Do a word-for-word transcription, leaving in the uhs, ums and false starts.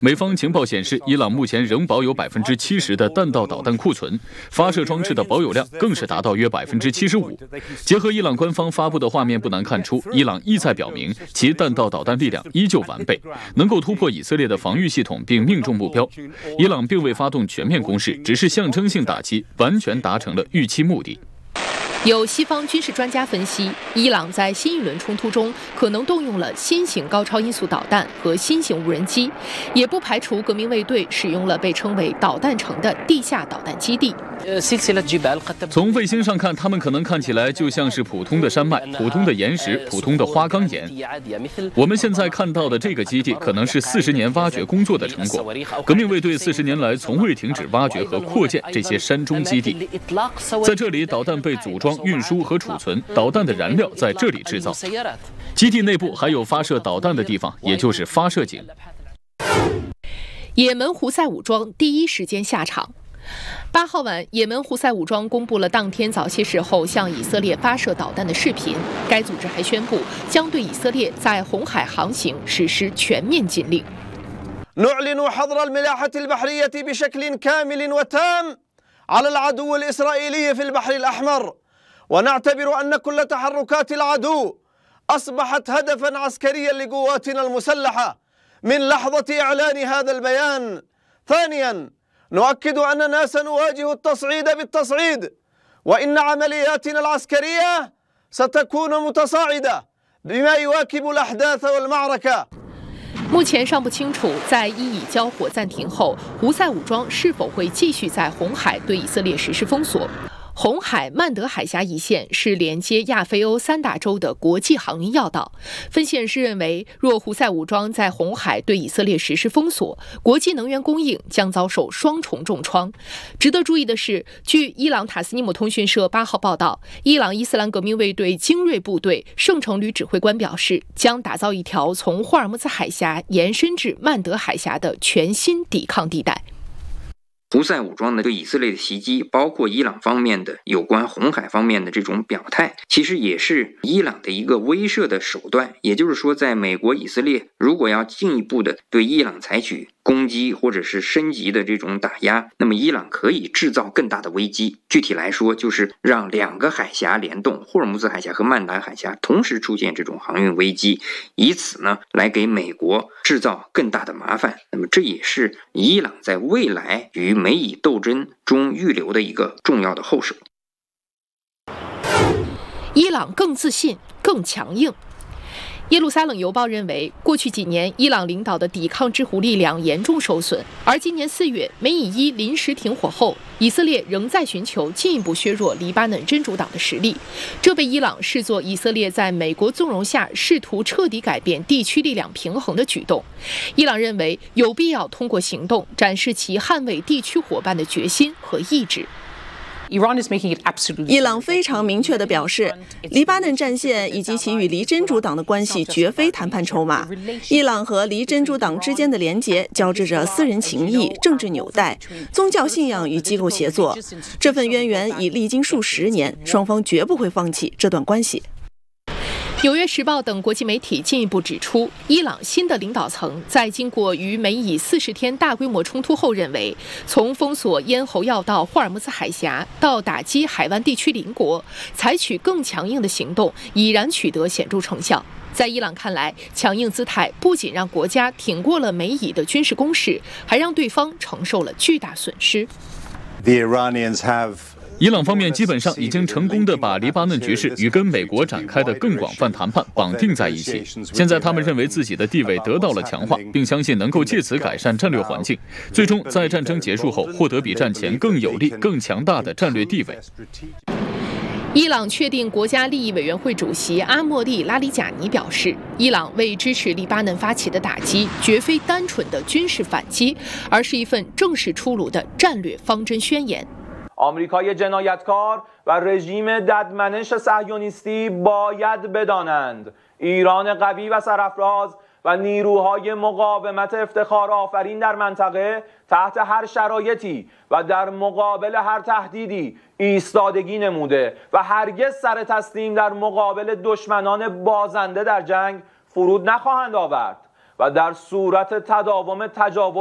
美方情报显示，伊朗目前仍保有百分之七十的弹道导弹库存，发射装置的保有量更是达到约百分之七十五。结合伊朗官方发布的画面，不难看出，伊朗意在表明其弹道导弹力量依旧完备，能够突破以色列的防御系统并命中目标。伊朗并未发动全面攻势，只是象征性打击，完全达成了预期目的。 有西方军事专家分析，伊朗在新一轮冲突中可能动用了新型高超音速导弹和新型无人机，也不排除革命卫队使用了被称为导弹城的地下导弹基地。 从卫星上看，它们可能看起来就像是普通的山脉、普通的岩石、普通的花岗岩。我们现在看到的这个基地，可能是四十年挖掘工作的成果。革命卫队四十年来从未停止挖掘和扩建这些山中基地，在这里，导弹被组装、运输和储存，导弹的燃料在这里制造。基地内部还有发射导弹的地方，也就是发射井。 也门胡塞武装第一时间下场。八号晚，也门胡塞武装公布了当天早些时候向以色列发射导弹的视频。该组织还宣布将对以色列在红海航行实施全面禁令。 نعلن حظر الملاحة البحرية بشكل كامل وتام على العدو الإسرائيلي في البحر الأحمر، ونعتبر أن كل تحركات العدو أصبحت هدفا عسكريا لقواتنا المسلحة من لحظة إعلان هذا البيان. ثانيا، نؤكد أننا سنواجه التصعيد بالتصعيد، وإن عملياتنا العسكرية ستكون متصاعدة بما يواكب الأحداث والمعركة。 目前尚不清楚，在伊以交火暂停后，胡塞武装是否会继续在红海对以色列实施封锁。红海曼德海峡一线是连接亚非欧三大洲的国际航运要道。分析人士认为，若胡塞武装在红海对以色列实施封锁，国际能源供应将遭受双重重创。值得注意的是，据伊朗塔斯尼姆通讯社八号报道，伊朗伊斯兰革命卫队精锐部队圣城旅指挥官表示，将打造一条从霍尔木兹海峡延伸至曼德海峡的全新抵抗地带。 胡塞武装的对以色列的袭击，包括伊朗方面的有关红海方面的这种表态，其实也是伊朗的一个威慑的手段。也就是说，在美国、以色列如果要进一步的对伊朗采取攻击或者是升级的这种打压，那么伊朗可以制造更大的危机。具体来说，就是让两个海峡联动，霍尔木兹海峡和曼达海峡同时出现这种航运危机，以此呢来给美国制造更大的麻烦。那么这也是伊朗在未来与美以斗争中预留的一个重要的后手。 伊朗更自信、更强硬。耶路撒冷邮报认为，过去几年伊朗领导的抵抗之狐力量严重受损，而今年四月美以伊临时停火后，以色列仍在寻求进一步削弱黎巴嫩真主党的实力，这被伊朗视作以色列在美国纵容下试图彻底改变地区力量平衡的举动。伊朗认为有必要通过行动展示其捍卫地区伙伴的决心和意志。 伊朗非常明确地表示，黎巴嫩战线以及其与黎真主党的关系绝非谈判筹码。伊朗和黎真主党之间的连结交织着私人情谊、政治纽带、宗教信仰与机构协作，这份渊源已历经数十年，双方绝不会放弃这段关系。 《纽约时报》等国际媒体进一步指出，伊朗新的领导层在经过与美以四十天大规模冲突后，认为从封锁咽喉要道霍尔木兹海峡到打击海湾地区邻国，采取更强硬的行动，已然取得显著成效。在伊朗看来，强硬姿态不仅让国家挺过了美以的军事攻势，还让对方承受了巨大损失。 The Iranians have 伊朗方面基本上已经成功地把黎巴嫩局势与跟美国展开的更广泛谈判绑定在一起。现在他们认为自己的地位得到了强化，并相信能够借此改善战略环境，最终在战争结束后获得比战前更有利、更强大的战略地位。 伊朗确定国家利益委员会主席阿莫利拉里贾尼表示，伊朗为支持黎巴嫩发起的打击绝非单纯的军事反击，而是一份正式出炉的战略方针宣言。 آمریکای جنایتکار و رژیم ددمنش صهیونیستی باید بدانند ایران قوی و سرافراز و نیروهای مقاومت افتخار آفرین در منطقه تحت هر شرایطی و در مقابل هر تهدیدی ایستادگی نموده و هرگز سر تسلیم در مقابل دشمنان بازنده در جنگ فرود نخواهند آورد و در صورت تداوم تجاوز